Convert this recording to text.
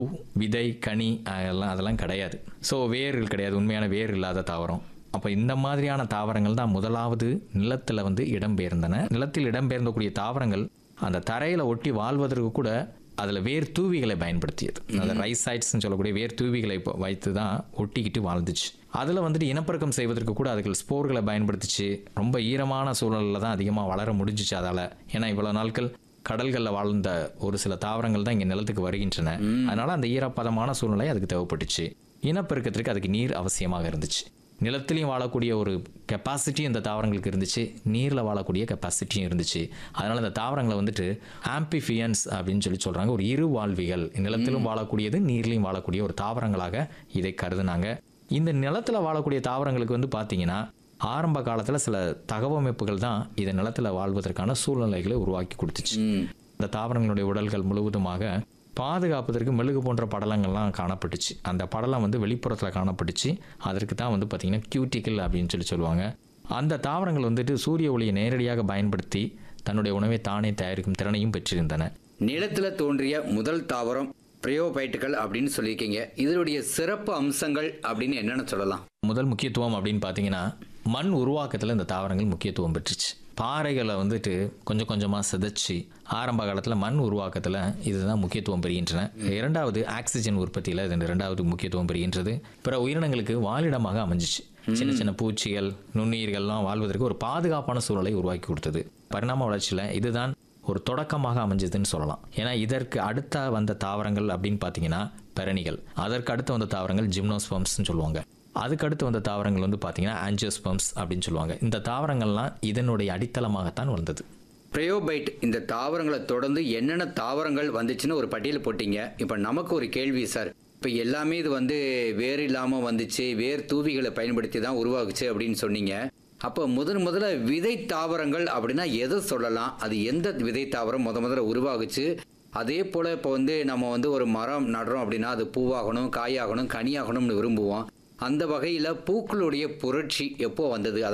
விதை, கனி அதெல்லாம் கிடையாது. ஸோ வேர்கள் கிடையாது. உண்மையான வேர் இல்லாத தாவரம். அப்போ இந்த மாதிரியான தாவரங்கள் தான் முதலாவது நிலத்தில் வந்து இடம்பெயர்ந்தன. நிலத்தில் இடம்பெயர்ந்தக்கூடிய தாவரங்கள் அந்த தரையில் ஒட்டி வாழ்வதற்கு கூட அதில் வேர் தூவிகளை பயன்படுத்தியது. அந்த ரைசைட்ஸ்ன்னு சொல்லக்கூடிய வேர் தூவிகளை வைத்து தான் ஒட்டிக்கிட்டு வாழ்ந்துச்சு. அதில் வந்துட்டு இனப்பெருக்கம் செய்வதற்கு கூட அதுகள் ஸ்போர்களை பயன்படுத்திச்சு. ரொம்ப ஈரமான சூழலில் தான் அதிகமாக வளர முடிஞ்சிச்சு அதால். ஏன்னா இவ்வளோ நாட்கள் கடல்களில் வாழ்ந்த ஒரு சில தாவரங்கள் தான் இங்கே நிலத்துக்கு வருகின்றன. அதனால் அந்த ஈரப்பதமான சூழ்நிலை அதுக்கு தேவைப்பட்டுச்சு. இனப்பெருக்கத்திற்கு அதுக்கு நீர் அவசியமாக இருந்துச்சு. நிலத்திலையும் வாழக்கூடிய ஒரு கெப்பாசிட்டி இந்த தாவரங்களுக்கு இருந்துச்சு, நீரில் வாழக்கூடிய கெப்பாசிட்டியும் இருந்துச்சு. அதனால் இந்த தாவரங்களை வந்துட்டு ஆம்பிஃபியன்ஸ் அப்படின்னு சொல்கிறாங்க. ஒரு இரு வாழ்விகள், நிலத்திலும் வாழக்கூடியது நீர்லையும் வாழக்கூடிய ஒரு தாவரங்களாக இதை கருதுனாங்க. இந்த நிலத்தில் வாழக்கூடிய தாவரங்களுக்கு வந்து பார்த்தீங்கன்னா ஆரம்ப காலத்தில் சில தகவமைப்புகள் தான் இதை நிலத்தில் வாழ்வதற்கான சூழ்நிலைகளை உருவாக்கி கொடுத்துச்சு. இந்த தாவரங்களுடைய உடல்கள் முழுவதுமாக பாதுகாப்பதற்கு மெழுகு போன்ற படலங்கள்லாம் காணப்பட்டுச்சு. அந்த படலம் வந்து வெளிப்புறத்தில் காணப்பட்டுச்சு. அதற்கு தான் வந்து பார்த்திங்கன்னா கியூட்டிக்கல் அப்படின்னு சொல்லுவாங்க. அந்த தாவரங்கள் வந்துட்டு சூரிய ஒளியை நேரடியாக பயன்படுத்தி தன்னுடைய உணவை தானே தயாரிக்கும் திறனையும் பெற்றிருந்தன. நிலத்தில் தோன்றிய முதல் தாவரம் பிரயோபைட்டுகள் அப்படின்னு சொல்லியிருக்கீங்க. இதனுடைய சிறப்பு அம்சங்கள் அப்படின்னு என்னென்னு சொல்லலாம்? முதல் முக்கியத்துவம் அப்படின்னு பார்த்தீங்கன்னா மண் உருவாக்கத்தில் இந்த தாவரங்கள் முக்கியத்துவம் பெற்றுச்சு. பாறைகளை வந்துட்டு கொஞ்சம் கொஞ்சமாக சிதைச்சி ஆரம்ப காலத்தில் மண் உருவாக்கத்தில் இதுதான் முக்கியத்துவம் பெறுகின்றன. இரண்டாவது ஆக்சிஜன் உற்பத்தியில் இது இரண்டாவது முக்கியத்துவம் பெறுகின்றது. பிற உயிரினங்களுக்கு வாழிடமாக அமைஞ்சிச்சு. சின்ன சின்ன பூச்சிகள், நுண்ணுயிர்கள்லாம் வாழ்வதற்கு ஒரு பாதுகாப்பான சூழலை உருவாக்கி கொடுத்தது. பரிணாம வளர்ச்சியில் இதுதான் ஒரு தொடக்கமாக அமைஞ்சதுன்னு சொல்லலாம். ஏன்னா இதற்கு அடுத்த வந்த தாவரங்கள் அப்படின்னு பார்த்தீங்கன்னா பெரணிகள், அதற்கு அடுத்து வந்த தாவரங்கள் ஜிம்னோஸ்பர்ம்ஸ்னு சொல்லுவாங்க. அதுக்கடுத்து வந்த தாவரங்கள் வந்து பார்த்தீங்கன்னா ஆஞ்சியோஸ்பர்ம்ஸ் அப்படின்னு சொல்லுவாங்க. இந்த தாவரங்கள்லாம் இதனுடைய அடித்தளமாகத்தான் வந்தது. பிரயோபைட் இந்த தாவரங்களை தொடர்ந்து என்னென்ன தாவரங்கள் வந்துச்சுன்னு ஒரு பட்டியல் போட்டிங்க. இப்போ நமக்கு ஒரு கேள்வி சார். இப்போ எல்லாமே இது வந்து வேர் இல்லாமல் வந்துச்சு, வேர் தூவிகளை பயன்படுத்தி தான் உருவாகுச்சு அப்படின்னு சொன்னீங்க. அப்போ முதல்ல விதை தாவரங்கள் அப்படின்னா எதை சொல்லலாம்? அது எந்த விதை தாவரம் முதல்ல உருவாகுச்சு? அதே போல் இப்போ வந்து நம்ம வந்து ஒரு மரம் நடுறோம் அப்படின்னா அது பூவாகணும், காயாகணும், கனியாகணும்னு விரும்புவோம். அந்த வகையில் பூக்களுடைய புரட்சி எப்போ வந்தது?